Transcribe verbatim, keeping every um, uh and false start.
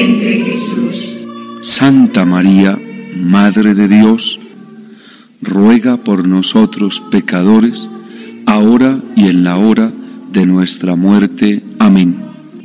excelente Jesús. Santa María, Madre de Dios, ruega por nosotros pecadores, ahora y en la hora de nuestra muerte. Amén.